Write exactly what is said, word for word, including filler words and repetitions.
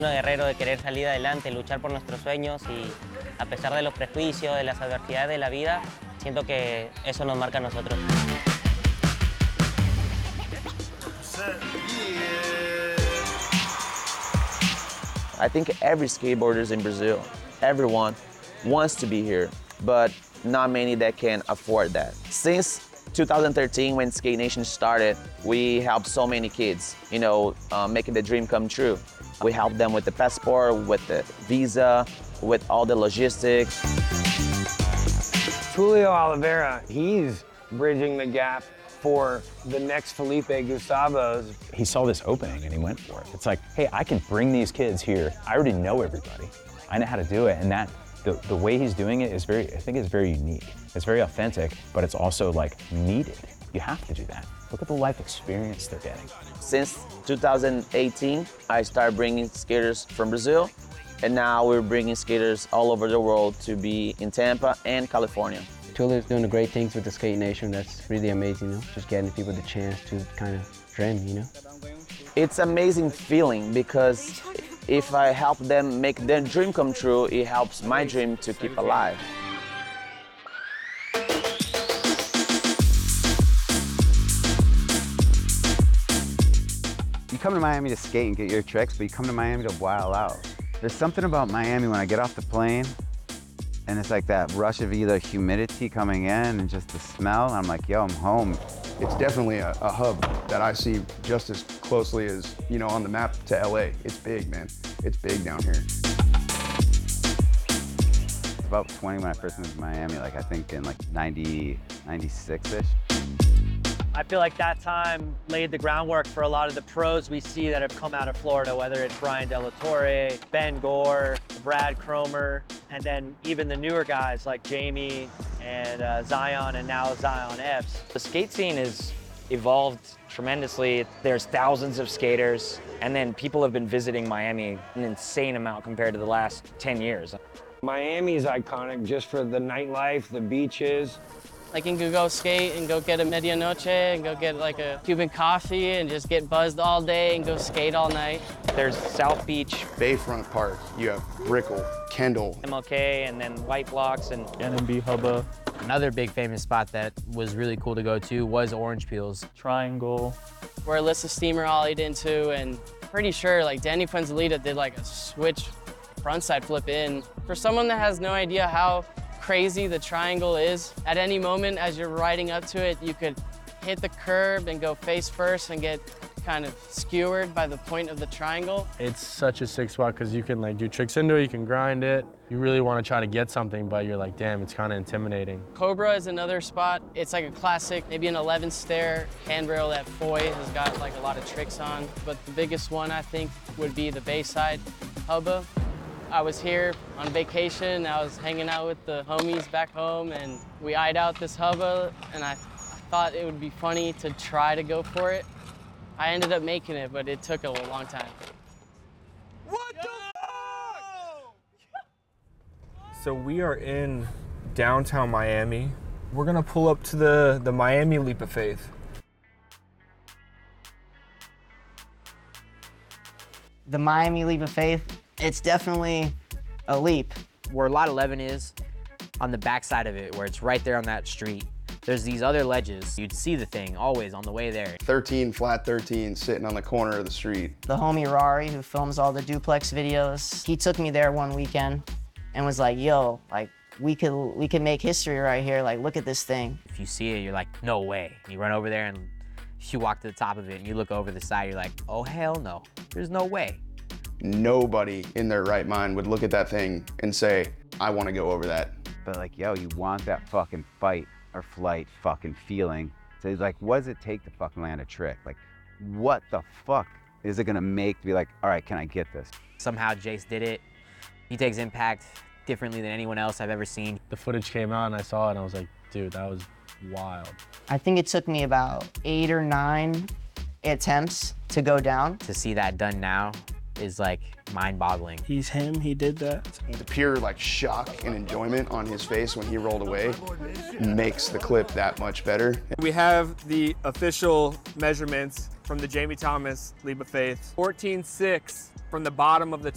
Un guerrero de querer salir adelante, luchar por nuestros sueños y a pesar de los prejuicios, de las adversidades de la vida, siento que eso nos marca a nosotros. I think every skateboarder in Brazil, everyone wants to be here, but not many that can afford that. Since two thousand thirteen, when Skate Nation started, we helped so many kids, you know, uh, making the dream come true. We helped them with the passport, with the visa, with all the logistics. Julio Oliveira, he's bridging the gap for the next Felipe Gustavos. He saw this opening and he went for it. It's like, hey, I can bring these kids here. I already know everybody. I know how to do it, and that the, the way he's doing it is very, I think it's very unique. It's very authentic, but it's also like needed. You have to do that. Look at the life experience they're getting. Since two thousand eighteen, I started bringing skaters from Brazil, and now we're bringing skaters all over the world to be in Tampa and California. Julio's doing the great things with the Skate Nation. That's really amazing, you know? Just getting people the chance to kind of dream, you know? It's an amazing feeling because if I help them make their dream come true, it helps my dream to keep alive. You come to Miami to skate and get your tricks, but you come to Miami to wild out. There's something about Miami when I get off the plane, and it's like that rush of either humidity coming in and just the smell. I'm like, yo, I'm home. It's definitely a, a hub that I see just as closely as, you know, on the map to L A. It's big, man. It's big down here. About twenty when I first moved to Miami, like I think in like ninety, ninety-six-ish. I feel like that time laid the groundwork for a lot of the pros we see that have come out of Florida, whether it's Brian De La Torre, Ben Gore, Brad Cromer, and then even the newer guys like Jamie and uh, Zion, and now Zion Epps. The skate scene has evolved tremendously. There's thousands of skaters, and then people have been visiting Miami an insane amount compared to the last ten years. Miami's iconic just for the nightlife, the beaches. Like you can go skate and go get a medianoche and go get like a Cuban coffee and just get buzzed all day and go skate all night. There's South Beach, Bayfront Park, you have Brickell, Kendall, M L K, and then White Blocks and N M B Hubba. Another big famous spot that was really cool to go to was Orange Peels. Triangle. Where Alyssa Steamer ollied into, and pretty sure like Danny Fuenzalida did like a switch frontside flip in. For someone that has no idea how crazy the triangle is, at any moment as you're riding up to it, you could hit the curb and go face first and get kind of skewered by the point of the triangle. It's such a sick spot because you can like do tricks into it, you can grind it. You really want to try to get something, but you're like, damn, it's kind of intimidating. Cobra is another spot. It's like a classic, maybe an eleven stair handrail that Foy has got like a lot of tricks on. But the biggest one I think would be the Bayside Hubba. I was here on vacation, I was hanging out with the homies back home, and we eyed out this hubba, and I thought it would be funny to try to go for it. I ended up making it, but it took a long time. What the fuck? So we are in downtown Miami. We're gonna pull up to the, the Miami Leap of Faith. The Miami Leap of Faith, it's definitely a leap. Where Lot eleven is, on the backside of it, where it's right there on that street, there's these other ledges. You'd see the thing always on the way there. thirteen, flat thirteen, sitting on the corner of the street. The homie Rari, who films all the duplex videos, he took me there one weekend and was like, yo, like, we could, we could make history right here. Like, look at this thing. If you see it, you're like, no way. You run over there and you walk to the top of it and you look over the side, you're like, oh, hell no, there's no way. Nobody in their right mind would look at that thing and say, I want to go over that. But like, yo, you want that fucking fight or flight fucking feeling. So it's like, what does it take to fucking land a trick? Like, what the fuck is it gonna make to be like, all right, can I get this? Somehow Jace did it. He takes impact differently than anyone else I've ever seen. The footage came out and I saw it and I was like, dude, that was wild. I think it took me about eight or nine attempts to go down. To see that done now is like mind-boggling. He's him, he did that. The pure like shock and enjoyment on his face when he rolled away makes the clip that much better. We have the official measurements from the Jamie Thomas Leap of Faith. fourteen six from the bottom of the